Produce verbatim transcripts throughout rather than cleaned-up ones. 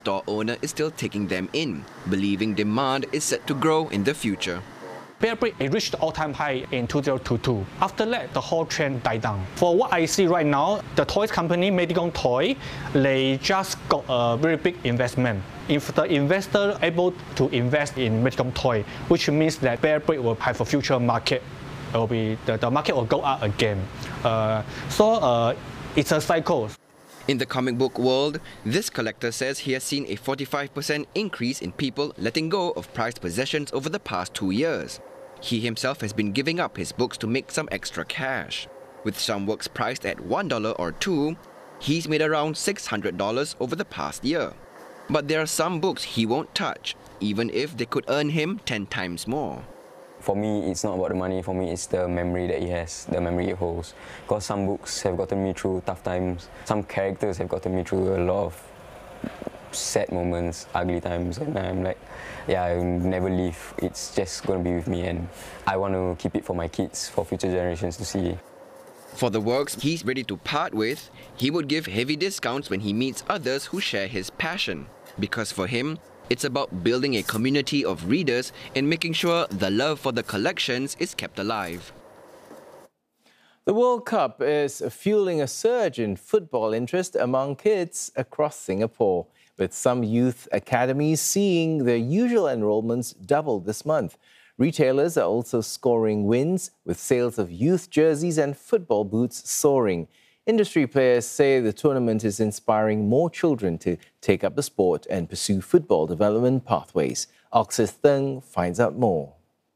Store owner is still taking them in, believing demand is set to grow in the future. Bear Brick it reached all-time high in two thousand twenty-two. After that, the whole trend died down. For what I see right now, the toys company, Medicon Toy, they just got a very big investment. If the investor able to invest in Medicon Toy, which means that Bear Brick will have a future market, it will be the, the market will go up again. Uh, so uh, it's a cycle. In the comic book world, this collector says he has seen a forty-five percent increase in people letting go of prized possessions over the past two years. He himself has been giving up his books to make some extra cash. With some works priced at one dollar or two, he's made around six hundred dollars over the past year. But there are some books he won't touch, even if they could earn him ten times more. For me, it's not about the money. For me, it's the memory that he has, the memory he holds. Because some books have gotten me through tough times. Some characters have gotten me through a lot of sad moments, ugly times, and I'm like, yeah, I'll never leave. It's just going to be with me, and I want to keep it for my kids, for future generations to see. For the works he's ready to part with, he would give heavy discounts when he meets others who share his passion. Because for him, it's about building a community of readers and making sure the love for the collections is kept alive. The World Cup is fueling a surge in football interest among kids across Singapore, with some youth academies seeing their usual enrollments double this month. Retailers are also scoring wins, with sales of youth jerseys and football boots soaring. Industry players say the tournament is inspiring more children to take up the sport and pursue football development pathways. Oxis Theng finds out more.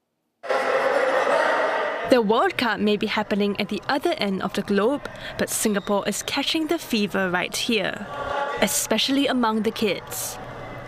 The World Cup may be happening at the other end of the globe, but Singapore is catching the fever right here, especially among the kids.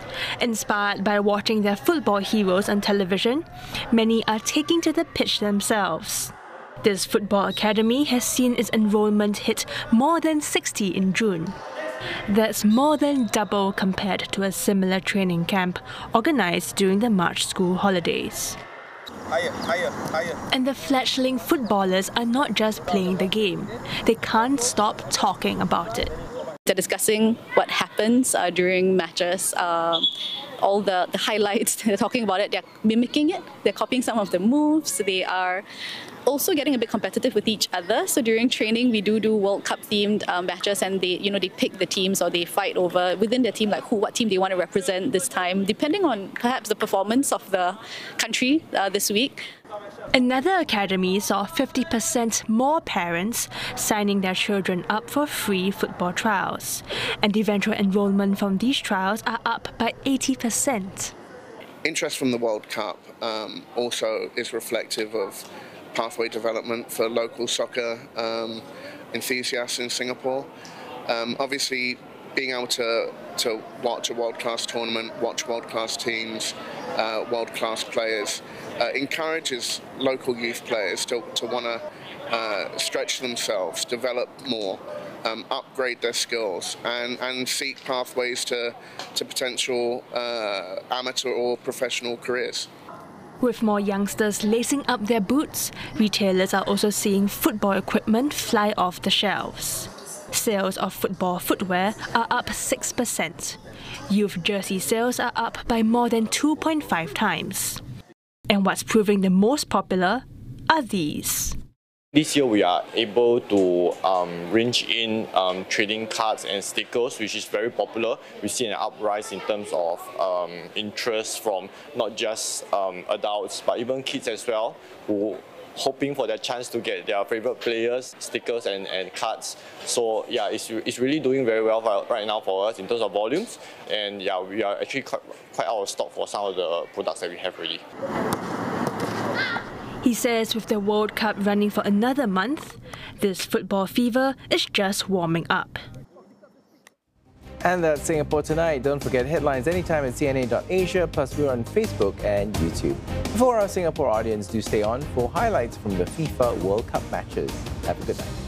Inspired by watching their football heroes on television, many are taking to the pitch themselves. This football academy has seen its enrollment hit more than sixty in June. That's more than double compared to a similar training camp organised during the March school holidays. Higher, higher, higher. And the fledgling footballers are not just playing the game. They can't stop talking about it. They're discussing what happens uh, during matches, uh, all the, the highlights. They're talking about it, they're mimicking it, they're copying some of the moves. They are also getting a bit competitive with each other. So during training, we do do World Cup themed um, matches, and they, you know, they pick the teams or they fight over within their team, like who, what team they want to represent this time, depending on perhaps the performance of the country uh, this week. Another academy saw fifty percent more parents signing their children up for free football trials, and eventual enrollment from these trials are up by eighty percent. Interest from the World Cup um, also is reflective of pathway development for local soccer um, enthusiasts in Singapore. Um, obviously, being able to, to watch a world-class tournament, watch world-class teams, uh, world-class players, uh, encourages local youth players to, to want to uh, stretch themselves, develop more, um, upgrade their skills, and, and seek pathways to, to potential uh, amateur or professional careers. With more youngsters lacing up their boots, retailers are also seeing football equipment fly off the shelves. Sales of football footwear are up six percent. Youth jersey sales are up by more than two point five times. And what's proving the most popular are these. This year we are able to um, range in um, trading cards and stickers, which is very popular. We see an uprise in terms of um, interest from not just um, adults but even kids as well, who hoping for their chance to get their favorite players, stickers and, and cards. So yeah, it's, it's really doing very well right now for us in terms of volumes. And yeah, we are actually quite, quite out of stock for some of the products that we have already. He says with the World Cup running for another month, this football fever is just warming up. And that's Singapore Tonight. Don't forget headlines anytime at C N A dot Asia, plus we're on Facebook and YouTube. For our Singapore audience, do stay on for highlights from the FIFA World Cup matches. Have a good night.